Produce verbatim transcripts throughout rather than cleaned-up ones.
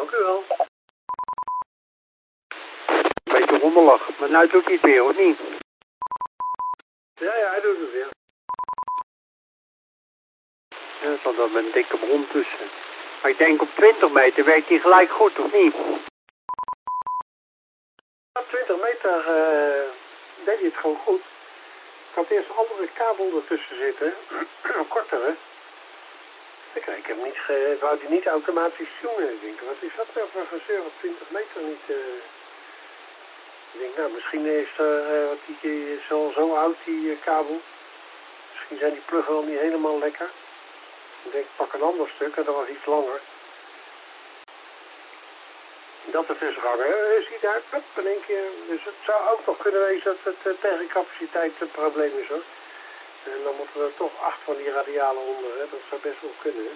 Dank u wel. Een beetje rommelig, maar nou doet hij het weer, of niet? Ja, ja, hij doet het weer. Ja, er zat dan een dikke bron tussen. Maar ik denk op twintig meter werkt hij gelijk goed, of niet? Op twintig meter uh, deed hij het gewoon goed. Ik had eerst een andere kabel ertussen zitten. Een kortere. Ik, ik heb niet ge... Ik wou die niet automatisch tunen. Ik denk, wat is dat nou voor gezeur op twintig meter niet... Uh... Ik denk, nou, misschien is er... Uh, die is al zo oud, die uh, kabel. Misschien zijn die pluggen wel niet helemaal lekker. Ik denk, ik pak een ander stuk en dat was iets langer. Dat het dus hangen, ziet daar, hup, in één keer. Dus het zou ook nog kunnen wezen dat het uh, tegencapaciteit een probleem is, hoor. En dan moeten we er toch acht van die radialen onder, hè. Dat zou best wel kunnen, hè.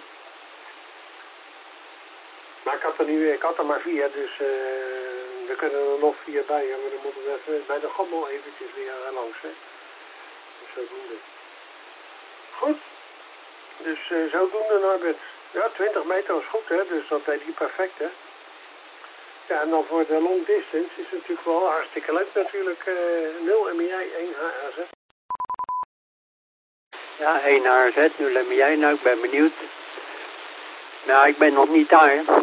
Maar ik had er nu, ik had er maar vier, dus uh, we kunnen er nog vier bij, hè. Maar dan moeten we even bij de gammel eventjes weer uh, langs, hè. Dus zodoende. Goed. Dus uh, zodoende, Norbert. Ja, twintig meter was goed, hè. Dus dat deed hij perfect, hè. Ja, en dan voor de long distance is het natuurlijk wel hartstikke leuk natuurlijk. Uh, nul M I I, één H R Z. Ja, één H R Z, nul M I I. Nou, ik ben benieuwd. Nou, ik ben nog niet daar. Het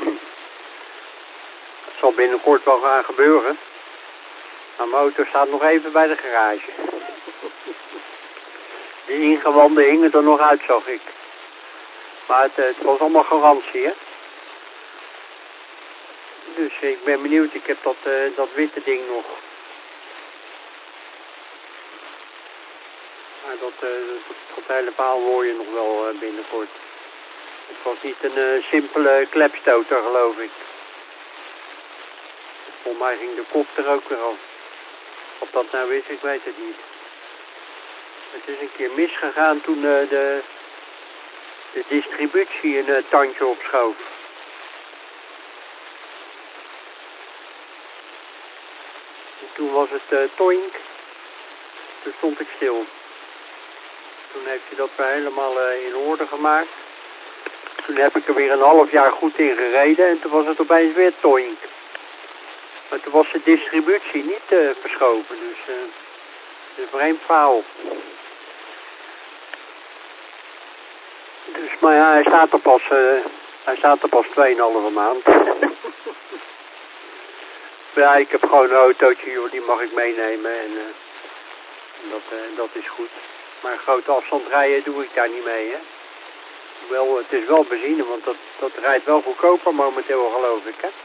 zal binnenkort wel gaan gebeuren. Maar mijn auto staat nog even bij de garage. De ingewanden hingen er nog uit, zag ik. Maar het, het was allemaal garantie, hè. Dus ik ben benieuwd, ik heb dat, uh, dat witte ding nog. Maar dat, uh, dat, dat hele paal hoor je nog wel uh, binnenkort. Het was niet een uh, simpele klepstoter, geloof ik. Volgens mij ging de kop er ook weer af. Of dat nou is, ik weet het niet. Het is een keer misgegaan toen uh, de, de distributie een uh, tandje opschoof. Toen was het uh, toink. Toen stond ik stil. Toen heeft hij dat weer helemaal uh, in orde gemaakt. Toen heb ik er weer een half jaar goed in gereden en toen was het opeens weer toink. Maar toen was de distributie niet uh, verschoven, dus uh, het is een vreemd verhaal. Dus, maar ja, hij staat er pas, uh, hij staat er pas tweeënhalve maand. Ja, ik heb gewoon een autootje, joh, die mag ik meenemen en uh, dat, uh, dat is goed. Maar grote afstand rijden doe ik daar niet mee, hè. Wel, het is wel benzine, want dat, dat rijdt wel goedkoper momenteel, geloof ik, hè.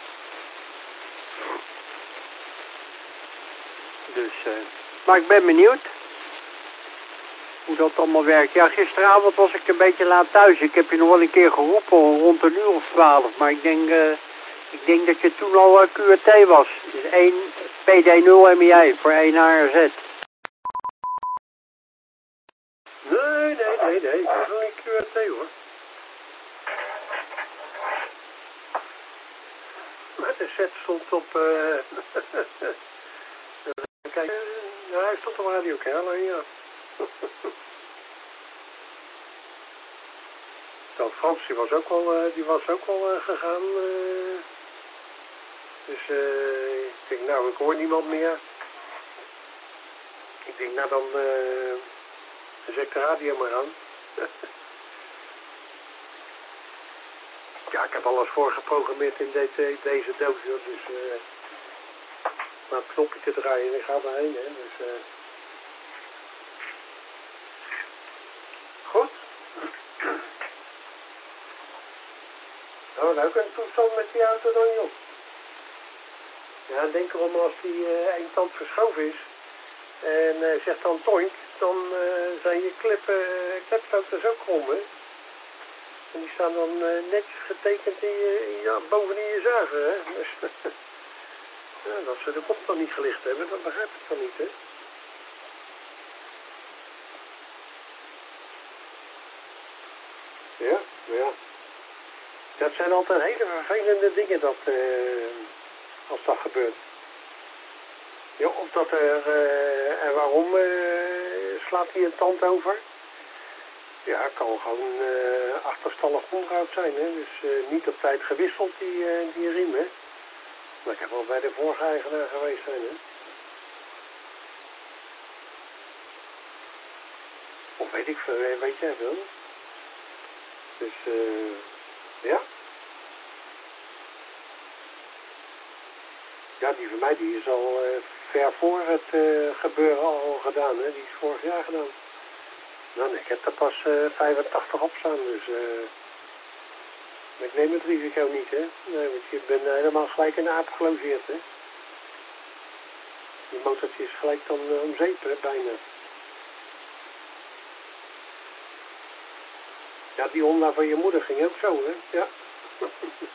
Dus, uh, maar ik ben benieuwd hoe dat allemaal werkt. Ja, gisteravond was ik een beetje laat thuis. Ik heb je nog wel een keer geroepen rond een uur of twaalf, maar ik denk... Uh, Ik denk dat je toen al uh, Q R T was. Dus één P D nul M I I voor één H R Z. Nee, nee, nee, nee. Ik was nog niet Q R T, hoor. Maar de set stond op... Uh... Kijk, uh, nou, hij stond op Radio Kerlen, ja. Dan Frans, die was ook al, uh, die was ook al uh, gegaan... Uh... Dus uh, ik denk, nou, ik hoor niemand meer. Ik denk, nou dan, uh, dan zet ik de radio maar aan. Ja, ik heb alles voorgeprogrammeerd in deze, in deze doos, dus uh, maar het knopje te draaien en ik ga erheen, hè. Dus, uh... goed. Nou, nou ook een toestand met die auto dan, joh. Ja, denk erom als die uh, één tand verschoven is en uh, zegt dan toink, dan uh, zijn je klippen, uh, klepstoters ook krom, hè. En die staan dan uh, netjes getekend in je, ja, bovenin je zuiger, hè. Dus, ja, dat ze de kop dan niet gelicht hebben, dat begrijp ik dan niet, hè. Ja, ja. Dat zijn altijd hele vervelende dingen dat... Uh, als dat gebeurt. Ja, of dat er, uh, en waarom uh, slaat hij een tand over? Ja, het kan gewoon uh, achterstallig onderhoud zijn, hè. Dus uh, niet op tijd gewisseld, die, uh, die riem, hè. Maar ik heb wel bij de vorige eigenaar geweest zijn, hè. Of weet ik veel, weet jij wel. Dus, uh, ja. Ja, die van mij die is al uh, ver voor het uh, gebeuren al gedaan, hè. Die is vorig jaar gedaan. Nou, ik heb er pas uh, vijfentachtig op staan, dus uh, ik neem het risico niet, hè. Nee, want je bent helemaal gelijk in de aap gelogeerd, hè. Die motortje is gelijk dan uh, om zeep, hè, bijna. Ja, die Honda van je moeder ging ook zo, hè. Ja.